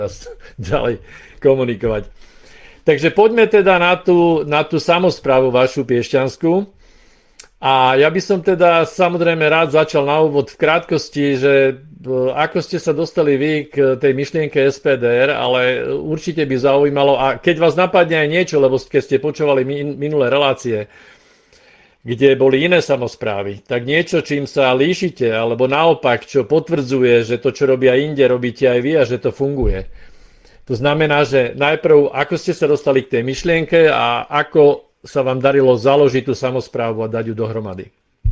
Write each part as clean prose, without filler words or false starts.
ďalej komunikovať. Takže poďme teda na tú samosprávu vašu piešťanskú. A ja by som teda samozrejme rád začal na úvod v krátkosti, že ako ste sa dostali vy k tej myšlienke SPDR, ale určite by zaujímalo, a keď vás napadne aj niečo, lebo keď ste počúvali minulé relácie, kde boli iné samosprávy, tak niečo, čím sa líšite, alebo naopak, čo potvrdzuje, že to, čo robia inde, robíte aj vy a že to funguje. To znamená, že najprv, ako ste sa dostali k tej myšlienke a ako sa vám darilo založiť tú samosprávu a dať ju dohromady?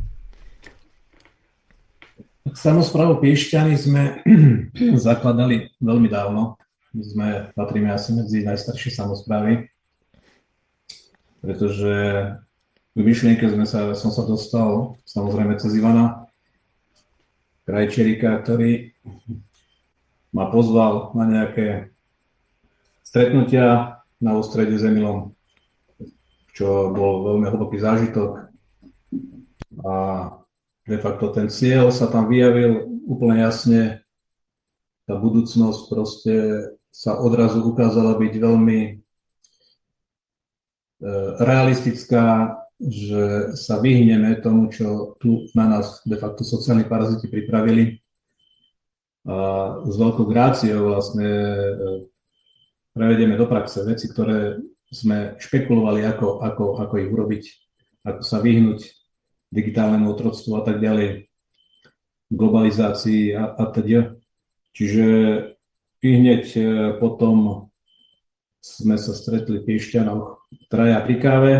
Samosprávu Piešťany sme zakladali veľmi dávno. My patríme asi medzi najstaršie samosprávy, pretože k myšlienke som sa dostal samozrejme cez Ivana Krajčerika, ktorý ma pozval na nejaké stretnutia na Ostrede s Emilom, čo bol veľmi hlboký zážitok. A de facto ten cieľ sa tam vyjavil úplne jasne. Tá budúcnosť proste sa odrazu ukázala byť veľmi realistická, že sa vyhneme tomu, čo tu na nás de facto sociálni paraziti pripravili. A s veľkou gráciou vlastne prevedieme do praxe veci, ktoré sme špekulovali, ako ich urobiť, ako sa vyhnúť digitálnemu otroctvu a tak ďalej, globalizácii a teda. Čiže hneď potom sme sa stretli v Piešťanoch traja pri káve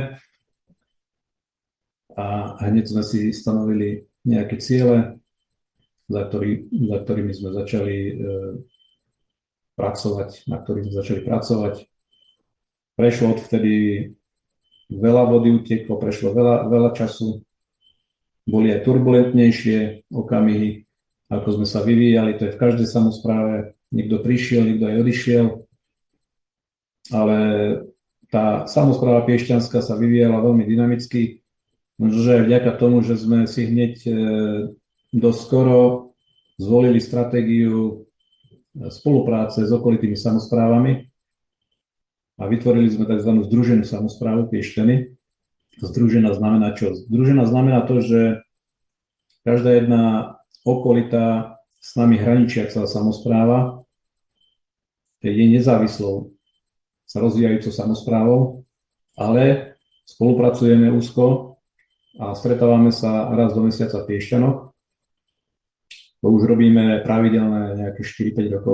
a hneď sme si stanovili nejaké ciele, za ktorými sme začali pracovať, na ktorých sme začali pracovať. Prešlo odvtedy veľa vody utieklo, prešlo veľa času. Boli aj turbulentnejšie okamihy, ako sme sa vyvíjali, to je v každej samospráve. Niekto prišiel, niekto aj odišiel. Ale tá samospráva piešťanská sa vyvíjala veľmi dynamicky. Možno, že aj vďaka tomu, že sme si hneď dosť skoro zvolili stratégiu spolupráce s okolitými samosprávami a vytvorili sme tzv. Združenú samosprávu Piešťany. Združená znamená čo? Združená znamená to, že každá jedna okolitá s nami hraničiaca samospráva je nezávislou sa rozvíjajúcou samosprávou, ale spolupracujeme úzko a stretávame sa raz do mesiaca v Piešťanoch. To už robíme pravidelné nejaké 4-5 rokov.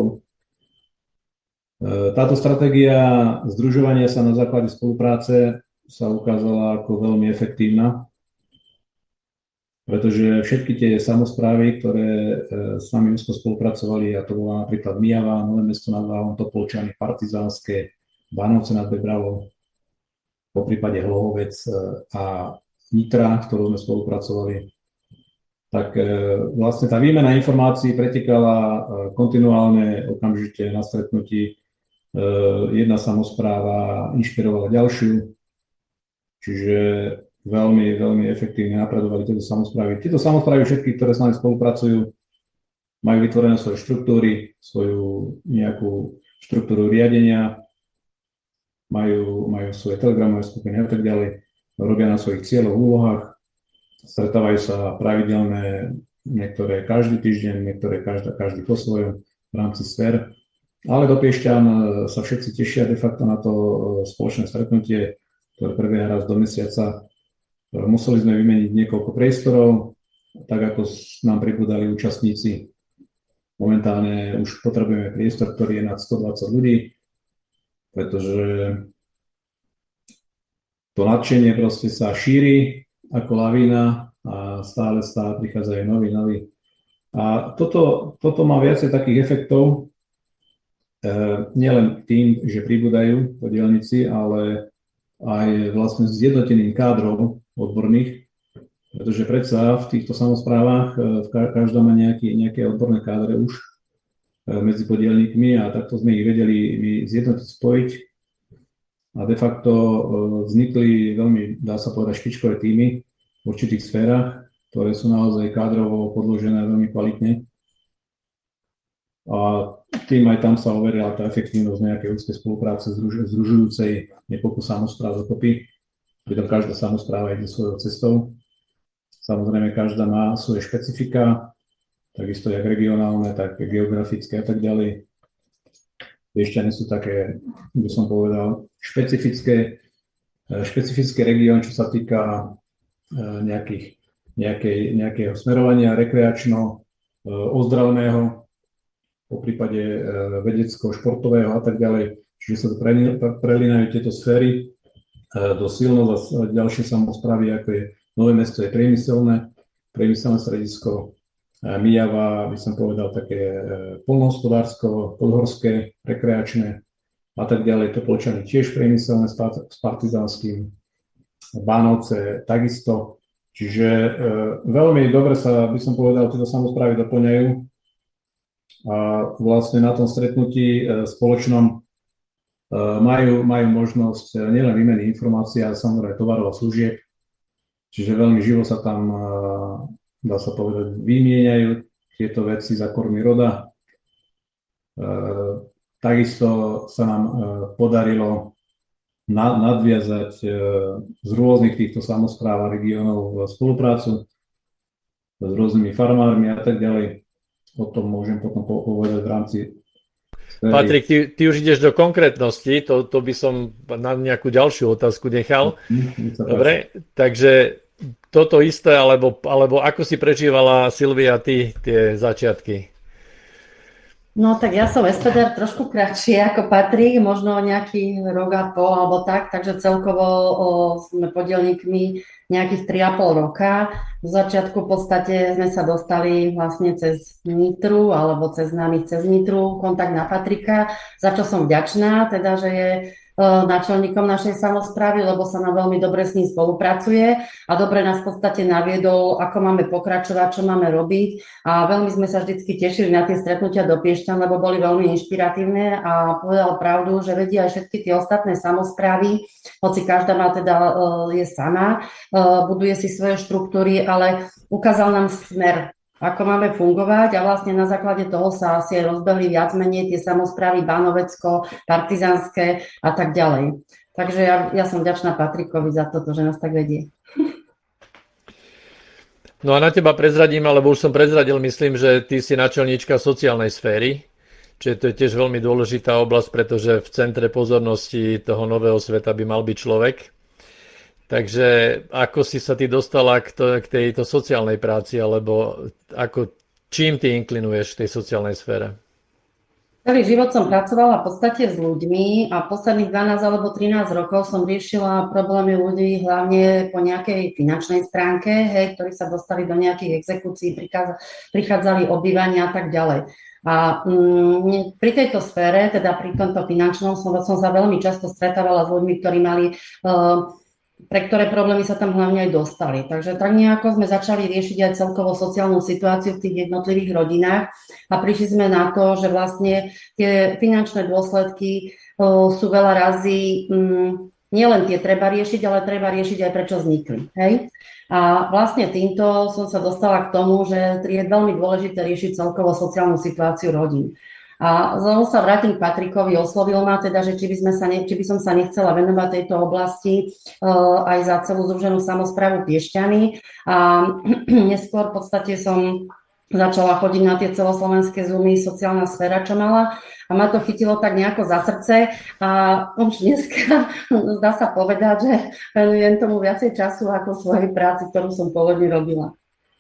Táto stratégia združovania sa na základe spolupráce sa ukázala ako veľmi efektívna, pretože všetky tie samosprávy, ktoré s nami úzko spolupracovali, a to bola napríklad Myjava, Nové Mesto nad Váhom, Topolčany, Partizánske, Bánovce nad Bebravou, poprípade Hlohovec a Nitra, ktorou sme spolupracovali, tak vlastne tá výmena informácií pretekala kontinuálne, okamžite na stretnutí. Jedna samospráva inšpirovala ďalšiu, čiže veľmi, veľmi efektívne napredovali tieto samosprávy. Tieto samosprávy všetky, ktoré s nami spolupracujú, majú vytvorené svoje štruktúry, svoju nejakú štruktúru riadenia, majú svoje telegramové skupiny a tak ďalej, robia na svojich cieľoch, úlohách, stretávajú sa pravidelne, niektoré každý týždeň, niektoré každý po svojom v rámci sfér. Ale do Piešťan sa všetci tešia de facto na to spoločné stretnutie, ktoré prebieha raz do mesiaca. Museli sme vymeniť niekoľko priestorov, tak ako nám pribudali účastníci. Momentálne už potrebujeme priestor, ktorý je nad 120 ľudí, pretože to nadšenie proste sa šíri ako lavína a stále prichádzajú noví. A toto má viacej takých efektov, nielen tým, že pribúdajú podielnici, ale aj vlastne zjednoteným kádrov odborných, pretože predsa v týchto samosprávach každá má nejaké odborné kádre už medzi podielnikmi a takto sme ich vedeli zjednotiť, spojiť a de facto vznikli veľmi, dá sa povedať, špičkové týmy v určitých sférach, ktoré sú naozaj kádrovo podložené veľmi kvalitne. A Tým aj tam sa overila tá efektívnosť nejakej úzkej spolupráce združujúcej niekoľko samospráv dokopy. Pritom každá samospráva ide svojou cestou. Samozrejme, každá má svoje špecifika, takisto jak regionálne, tak geografické a tak ďalej. Piešťany sú také, by som povedal, špecifické región, čo sa týka nejakého smerovania rekreačno-ozdravného, po prípade vedecko-športového a tak ďalej. Čiže sa prelínajú tieto sféry do silno a ďalšie samosprávy, ako je Nové Mesto, je priemyselné stredisko, Myjava, by som povedal, také poľnohospodársko, podhorské, rekreačné a tak ďalej. Topolčany tiež priemyselné s partizánskym, Bánovce takisto. Čiže veľmi dobre sa, by som povedal, tieto samosprávy doplňajú. A vlastne na tom stretnutí spoločnom majú možnosť nielen výmeny informácií, ale samozrejme tovarov a služieb. Čiže veľmi živo sa tam, dá sa povedať, vymieňajú tieto veci za kormy roda. Takisto sa nám podarilo nadviazať z rôznych týchto samospráv a regiónov spoluprácu s rôznymi farmármi a tak ďalej. O tom môžem potom povedať v rámci... Patrik, ty už ideš do konkrétnosti, to by som na nejakú ďalšiu otázku nechal. Dobre, takže toto isté, alebo ako si prežívala, Silvia, ty tie začiatky? No tak ja som SPDR trošku kratšie ako Patrik, možno nejaký rok a pol alebo tak, takže celkovo sme podielníkmi nejakých 3,5 roka. V začiatku v podstate sme sa dostali vlastne cez Nitru alebo cez známych cez Nitru, kontakt na Patrika, za čo som vďačná, teda, že je náčelníkom našej samosprávy, lebo sa nám veľmi dobre s ním spolupracuje a dobre nás v podstate naviedol, ako máme pokračovať, čo máme robiť a veľmi sme sa vždycky tešili na tie stretnutia do Piešťan, lebo boli veľmi inšpiratívne a povedal pravdu, že vedia aj všetky tie ostatné samosprávy, hoci každá má teda je sama, buduje si svoje štruktúry, ale ukázal nám smer, ako máme fungovať a vlastne na základe toho sa asi aj rozbehli viac menej tie samosprávy Bánovecko, partizánske a tak ďalej. Takže ja som vďačná Patrikovi za toto, že nás tak vedie. No a na teba prezradím, alebo už som prezradil, myslím, že ty si načelníčka sociálnej sféry, čiže to je tiež veľmi dôležitá oblasť, pretože v centre pozornosti toho nového sveta by mal byť človek. Takže ako si sa ty dostala k tejto sociálnej práci, alebo čím ty inklinuješ v tej sociálnej sfére? Celý život som pracovala v podstate s ľuďmi a posledných 12 alebo 13 rokov som riešila problémy ľudí hlavne po nejakej finančnej stránke, ktorí sa dostali do nejakých exekúcií, prichádzali o bývania a tak ďalej. A pri tejto sfére, teda pri tomto finančnom, som sa veľmi často stretávala s ľuďmi, ktorí mali pre ktoré problémy sa tam hlavne aj dostali. Takže tak nejako sme začali riešiť aj celkovo sociálnu situáciu v tých jednotlivých rodinách a prišli sme na to, že vlastne tie finančné dôsledky sú veľa razy, nielen tie treba riešiť, ale treba riešiť aj prečo vznikli. Hej? A vlastne týmto som sa dostala k tomu, že je veľmi dôležité riešiť celkovo sociálnu situáciu rodín. A znovu sa vrátim k Patrikovi, oslovil ma teda, že či by som sa nechcela venovať tejto oblasti aj za celú združenú samosprávu Piešťany. A neskôr v podstate som začala chodiť na tie celoslovenské zoomy, sociálna sféra, čo mala. A ma to chytilo tak nejako za srdce a už dneska dá sa povedať, že venujem tomu viacej času ako svojej práci, ktorú som pôvodne robila.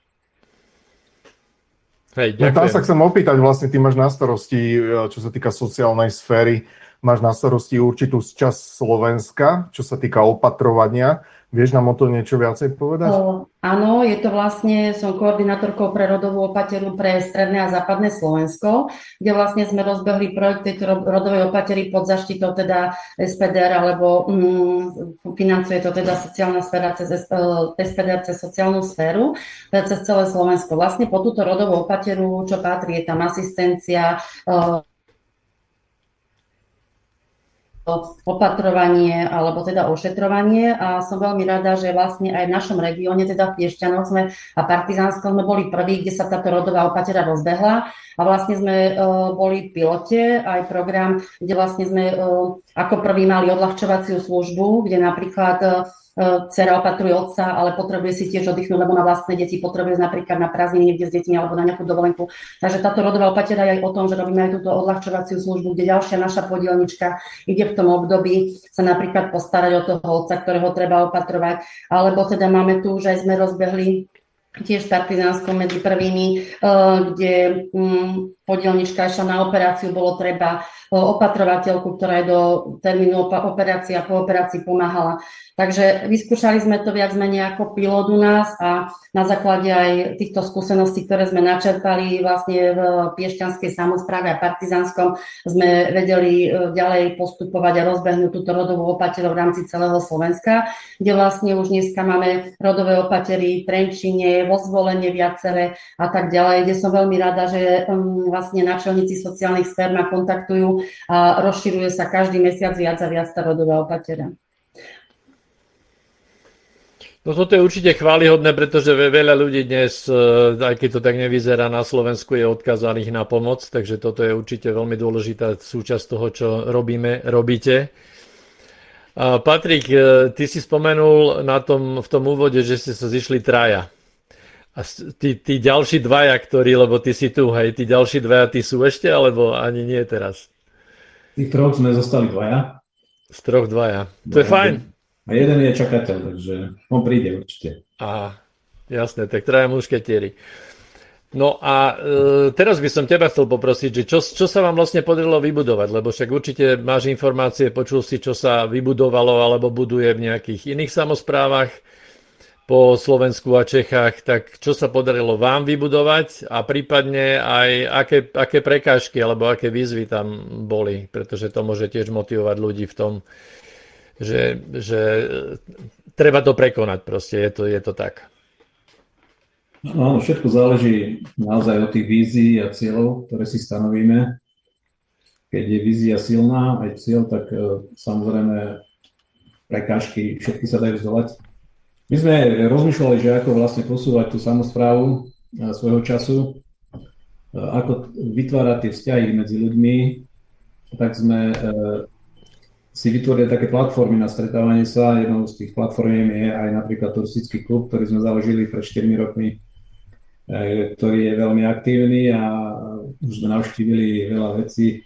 Hej, no, tam sa chcem opýtať, vlastne ty máš na starosti, čo sa týka sociálnej sféry, máš na starosti určitú časť Slovenska, čo sa týka opatrovania. Vieš nám o to niečo viacej povedať? Áno, je to vlastne, som koordinátorkou pre rodovú opateru pre stredné a západné Slovensko, kde vlastne sme rozbehli projekt tejto rodovej opatery pod zaštitou teda SPDR, alebo financuje to teda sociálna sféra cez SPDR, cez sociálnu sféru, cez celé Slovensko. Vlastne po túto rodovú opateru, čo patrí, je tam asistencia, opatrovanie alebo teda ošetrovanie a som veľmi rada, že vlastne aj v našom regióne, teda v Piešťanoch a Partizánskom sme boli prví, kde sa táto rodová opatera rozbehla A vlastne sme boli v pilote, aj program, kde vlastne sme ako prvý mali odľahčovaciu službu, kde napríklad dcera opatruje otca, ale potrebuje si tiež oddychnúť, lebo má vlastné deti, potrebuje napríklad na prázdniny niekde s deťmi alebo na nejakú dovolenku. Takže táto rodová opatera je aj o tom, že robíme aj túto odľahčovaciu službu, kde ďalšia naša podielnička ide v tom období sa napríklad postarať o toho otca, ktorého treba opatrovať, alebo teda máme tu, že aj sme rozbehli tiež Partizánsko medzi prvými, kde podielnička išla na operáciu, bolo treba opatrovateľku, ktorá aj do termínu operácie a po operácii pomáhala. Takže vyskúšali sme to viac menej ako pilot u nás a na základe aj týchto skúseností, ktoré sme načerpali vlastne v piešťanskej samospráve a Partizánskom, sme vedeli ďalej postupovať a rozbehnúť túto rodovú opateru v rámci celého Slovenska, kde vlastne už dneska máme rodové opatery v Trenčíne, vo Zvolenie viaceré a tak ďalej, kde som veľmi rada, že vlastne náčelníci sociálnych sfér ma kontaktujú a rozširuje sa každý mesiac viac a viac tá rodová opatera. No toto je určite chválihodné, pretože veľa ľudí dnes, aj keď to tak nevyzerá, na Slovensku je odkazaných na pomoc, takže toto je určite veľmi dôležitá súčasť toho, čo robíte. Patrik, ty si spomenul v tom úvode, že ste sa zišli traja. A tí ďalší dvaja, lebo ty si tu, hej, tí ďalší dvaja, tí sú ešte, alebo ani nie teraz? Tých troch sme zostali dvaja. Z troch dvaja. To je fajn. A jeden je čakateľ, takže on príde určite. Aha, jasné, tak traja mušketieri. No a teraz by som teba chcel poprosiť, že čo sa vám vlastne podarilo vybudovať, lebo však určite máš informácie, počul si, čo sa vybudovalo alebo buduje v nejakých iných samosprávach po Slovensku a Čechách, tak čo sa podarilo vám vybudovať a prípadne aj aké prekážky alebo aké výzvy tam boli, pretože to môže tiež motivovať ľudí v tom, že treba to prekonať, proste je to tak. No, všetko záleží naozaj od tých vízií a cieľov, ktoré si stanovíme. Keď je vízia silná, aj cieľ, tak samozrejme prekážky všetky sa dajú zdolať. My sme rozmýšľali, že ako vlastne posúvať tú samosprávu svojho času, ako vytvárať tie vzťahy medzi ľuďmi, tak sme si vytvorili také platformy na stretávanie sa. Jednou z tých platform je aj napríklad turistický klub, ktorý sme založili pred 4 rokmi, ktorý je veľmi aktívny a už sme navštívili veľa vecí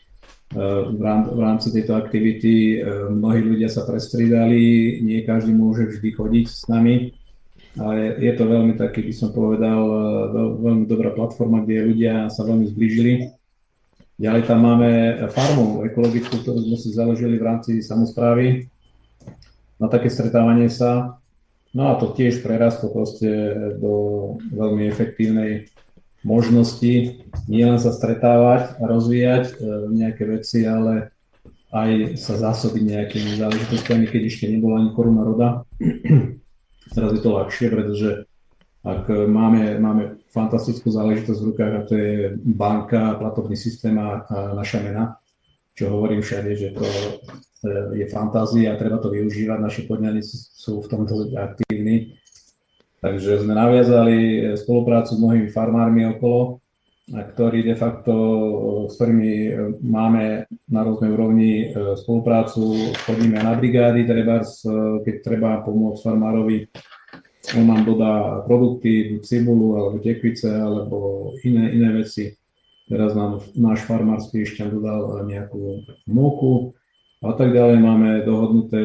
v rámci tejto aktivity. Mnohí ľudia sa prestriedali, nie každý môže vždy chodiť s nami, ale je to veľmi taký, by som povedal, veľmi dobrá platforma, kde ľudia sa veľmi zblížili. Ďalej tam máme farmu ekologickú, ktorú sme si založili v rámci samosprávy na také stretávanie sa. No a to tiež prerastlo proste do veľmi efektívnej možnosti nielen sa stretávať a rozvíjať nejaké veci, ale aj sa zásobiť nejakými záležitostiami, keď ešte nebola ani koruna roda. Teraz je to ľahšie, pretože ak máme fantastickú záležitosť v rukách, a to je banka, platobný systém a naša mena, čo hovorím všade, že to je fantázia a treba to využívať. Naši podnikatelia sú v tomto aktívni. Takže sme naviazali spoluprácu s mnohými farmármi okolo, ktorí de facto, s ktorými máme na rôznej úrovni spoluprácu, chodíme na brigády, keď treba pomôcť farmárovi. On nám dodá produkty, cibulu, alebo tekvice, alebo iné veci. Teraz nám náš farmár z Piešťan dodal nejakú múku a tak ďalej. Máme dohodnuté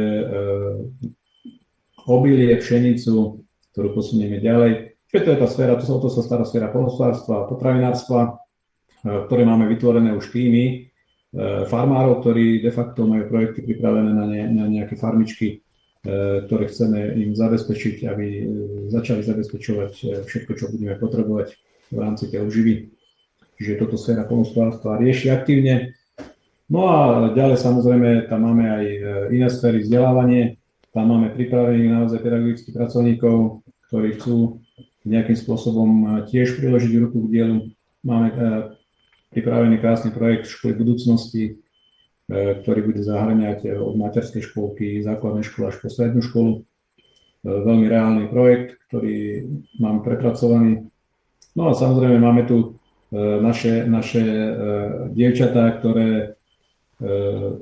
obilie, pšenicu, ktorú posunieme ďalej. Čiže to je tá sféra, to sa stará sféra poľnohospodárstva a potravinárstva, ktoré máme vytvorené už týmy farmárov, ktorí de facto majú projekty pripravené na nejaké farmičky, ktoré chceme im zabezpečiť, aby začali zabezpečovať všetko, čo budeme potrebovať v rámci tej obživy. Čiže toto sféra poľnohospodárstva rieši aktívne. No a ďalej samozrejme tam máme aj iné sféry, vzdelávanie. Tam máme pripravených naozaj pedagogických pracovníkov, ktorí chcú nejakým spôsobom tiež priložiť ruku k dielu. Máme pripravený krásny projekt Školy budúcnosti, ktorý bude zahŕňať od materskej školky, základnej školy až po strednú školu. Veľmi reálny projekt, ktorý mám prepracovaný. No a samozrejme máme tu naše dievčatá, ktoré